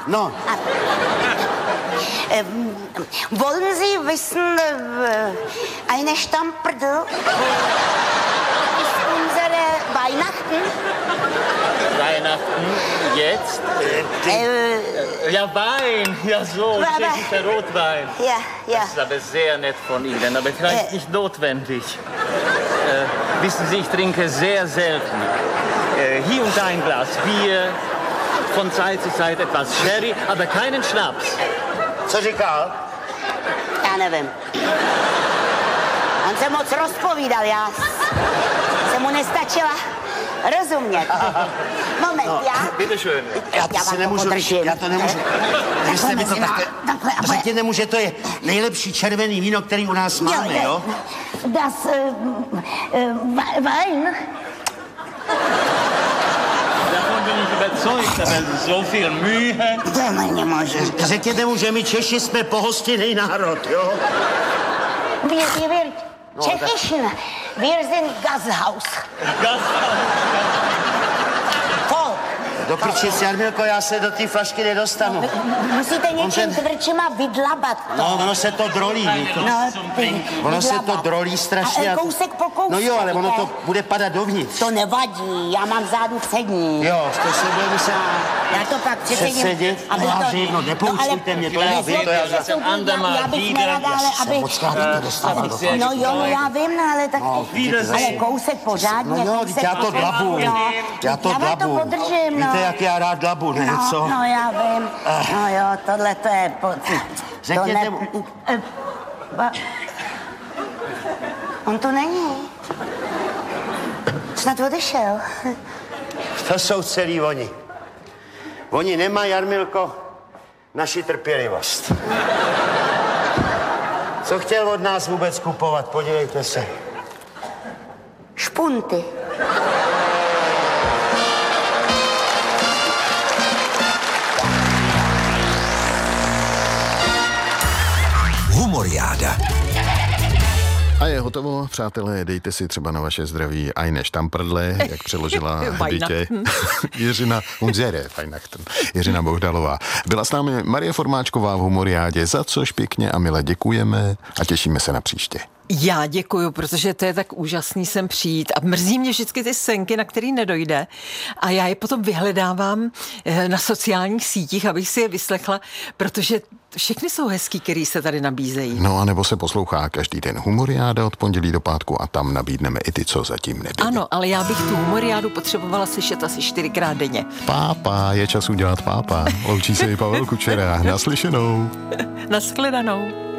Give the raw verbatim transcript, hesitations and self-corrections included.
No. Wollen Sie wissen, eine Stammperdel ist unsere Weihnachten? Weihnachten, jetzt? Äh, Ja, Wein, ja so, Aber- tschechischer Rotwein. ja, ja. Das ist aber sehr nett von Ihnen, aber vielleicht Äh. nicht notwendig. Äh, wissen Sie, ich trinke sehr selten. Äh, hier und da ein Glas Bier, von Zeit zu Zeit etwas Sherry, aber keinen Schnaps. Co říkal? Já nevím. On se moc rozpovídal, já jsem mu nestačila rozumět. Moment, No, já... Bitte schön. Já to Já si vám nemůžu, to podržím. já to nemůžu. Věřte mi to mezi takhle. námi, takhle, takhle. Řekněte mu, že to je nejlepší červený víno, který u nás máme, jo? Das äh, äh, Wein. Davon bin ich überzeugt, aber so viel Mühe. To není možné. Řekněte mu, že my Češi jsme pohostinný národ, jo? Wir, wir, wir Tschechischen, wir sind Gasthaus. Voll. Do prčic, Jarmilko, já se do té flašky nedostanu. Musíte něčím ten- tvrdšíma vydlabat to. No, ono se to drolí, víte. No, ty, Ono se to vydlabat. drolí strašně. A kousek po kousku. No jo, ale ono to víte? bude padat dovnitř. To nevadí, já mám vzadu přední. Jo, to se bude muset... Já to pak přesedím. Přesedit? aby No, to- no, nepoučujte mě, to já ale vím, to já nezlobte se, jsem Andemar, já bych Víder, nerada, ale Já aby... se moc krát to dostávám do Sehr No jo, no já vím, no, ale tak... No, vidíte, ale zase- kousek pořádně. No jo, kousek já to pořádně, dlabu. no. Já to Já vám to dlabu. podržím, no. Víte, jak já rád dlabu, ne? No, Co? no já vím. No jo, tohle to je... Po... Řekněte to mu. Eh, ba- On tu není. Snad odešel. To jsou celý oni. Oni nemají, Jarmilko, naši trpělivost. Co chtěl od nás vůbec kupovat? Podívejte se. Špunty. Humoriáda. A je hotovo, přátelé, dejte si třeba na vaše zdraví eine Stammprdle, jak přeložila dítě Jiřina Hunzere, Weihnachten, Jiřina Bohdalová. Byla s námi Marie Formáčková v Humoriádě, za což pěkně a milé děkujeme a těšíme se na příště. Já děkuju, protože to je tak úžasný sem přijít a mrzí mě vždycky ty scénky, na který nedojde a já je potom vyhledávám na sociálních sítích, abych si je vyslechla, protože všechny jsou hezký, který se tady nabízejí. No a nebo se poslouchá každý den Humoriáda od pondělí do pátku a tam nabídneme i ty, co zatím nebyly. Ano, ale já bych tu Humoriádu potřebovala slyšet asi čtyřikrát denně. Pápa, je čas udělat pápa. Loučí se i Pavel Kučera. Naslyšenou. Naschledanou.